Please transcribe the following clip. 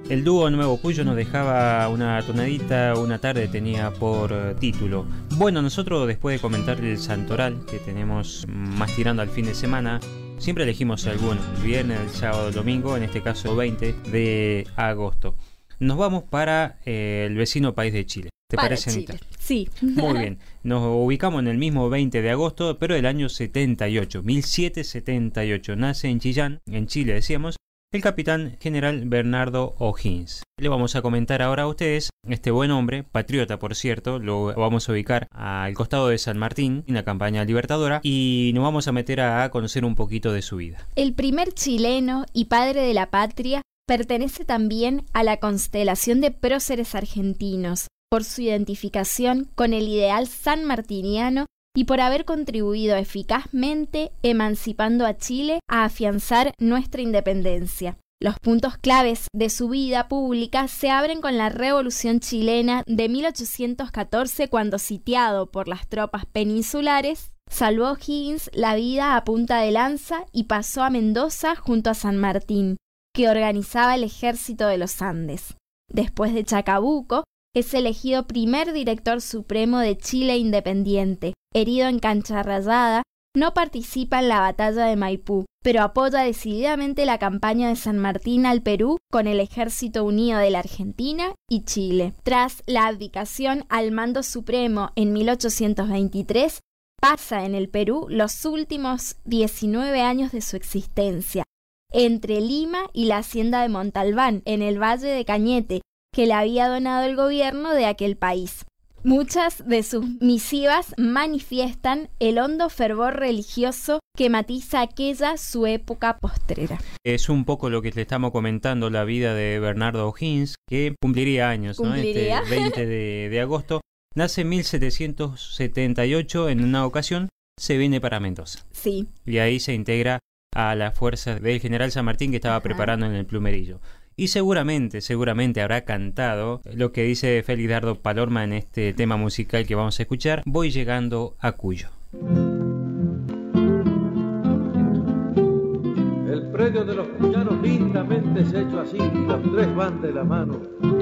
El dúo Nuevo Cuyo nos dejaba una tonadita, una tarde tenía por título. Bueno, nosotros después de comentar el santoral que tenemos más tirando al fin de semana, siempre elegimos alguno, el viernes, el sábado, el domingo, en este caso 20 de agosto. Nos vamos para el vecino país de Chile. ¿Te parece, Anita? Sí. Muy bien. Nos ubicamos en el mismo 20 de agosto, pero del año 78, 1778. Nace en Chillán, en Chile, decíamos, el capitán general Bernardo O'Higgins. Le vamos a comentar ahora a ustedes este buen hombre, patriota por cierto, lo vamos a ubicar al costado de San Martín, en la campaña libertadora, y nos vamos a meter a conocer un poquito de su vida. El primer chileno y padre de la patria pertenece también a la constelación de próceres argentinos, por su identificación con el ideal sanmartiniano y por haber contribuido eficazmente emancipando a Chile a afianzar nuestra independencia. Los puntos claves de su vida pública se abren con la Revolución Chilena de 1814, cuando, sitiado por las tropas peninsulares, salvó O'Higgins la vida a punta de lanza y pasó a Mendoza junto a San Martín, que organizaba el ejército de los Andes. Después de Chacabuco, es elegido primer director supremo de Chile independiente. Herido en Cancha Rayada, no participa en la batalla de Maipú, pero apoya decididamente la campaña de San Martín al Perú con el Ejército Unido de la Argentina y Chile. Tras la abdicación al mando supremo en 1823, pasa en el Perú los últimos 19 años de su existencia, entre Lima y la hacienda de Montalbán, en el Valle de Cañete, que le había donado el gobierno de aquel país. Muchas de sus misivas manifiestan el hondo fervor religioso que matiza aquella su época postrera. Es un poco lo que le estamos comentando, la vida de Bernardo O'Higgins, que cumpliría años, ¿no? Este 20 de agosto. Nace en 1778, en una ocasión se viene para Mendoza. Sí. Y ahí se integra a las fuerzas del general San Martín que estaba preparando en el Plumerillo. Y seguramente habrá cantado lo que dice Félix Dardo Palorma en este tema musical que vamos a escuchar, Voy llegando a Cuyo. El predio de los cuyanos lindamente se ha hecho así, y los tres van de la mano.